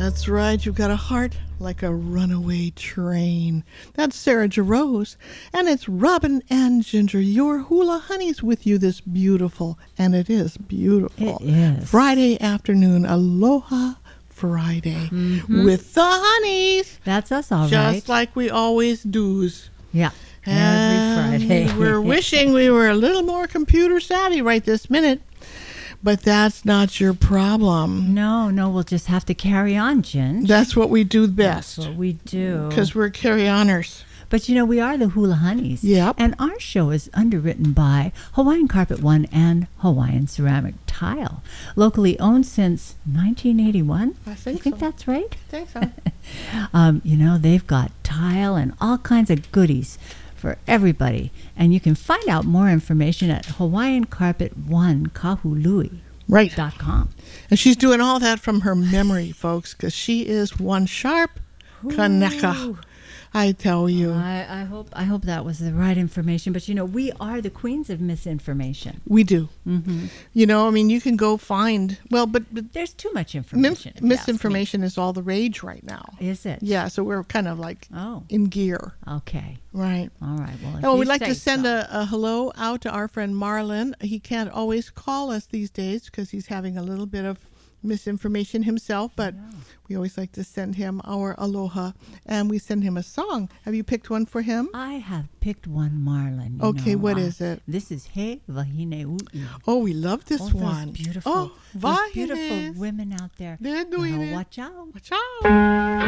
That's right. You've got a heart like a runaway train. That's Sarah Jarosz. And it's Robin and Ginger, your hula honeys, with you this beautiful, and it is beautiful, it is, Friday afternoon. Aloha Friday with the honeys. That's us, all just right. Just like we always do's. Yeah. And every Friday. We're wishing we were a little more computer savvy right this minute. But that's not your problem. No, we'll just have to carry on, Ginge. That's what we do best. That's what we do. Because we're carry-oners. But, we are the Hula Honeys. Yep. And our show is underwritten by Hawaiian Carpet One and Hawaiian Ceramic Tile. Locally owned since 1981. I think so. That's right? I think so. They've got tile and all kinds of goodies for everybody. And you can find out more information at hawaiiancarpet1kahului.com. And she's doing all that from her memory, folks, because she is one sharp kanaka. I tell you. I hope that was the right information. But, we are the queens of misinformation. We do. Mm-hmm. You can go find, but there's too much information. Misinformation is all the rage right now. Is it? Yeah, so we're kind of in gear. Okay. Right. All right. Well, we'd like to send a hello out to our friend Marlon. He can't always call us these days because he's having a little bit of misinformation himself, but we always like to send him our aloha, and we send him a song. Have you picked one for him? I have picked one, Marlon. Okay, what is it? This is He Wahine U'i. Oh, we love this one. Beautiful. Those beautiful women out there. They're doing it. Watch out. Watch out.